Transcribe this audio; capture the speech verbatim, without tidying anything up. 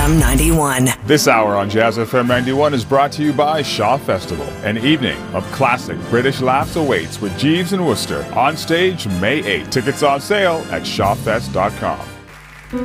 M ninety-one. This hour on Jazz F M ninety-one is brought to you by Shaw Festival. An evening of classic British laughs awaits with Jeeves and Wooster on stage May eighth. Tickets on sale at shawfest dot com.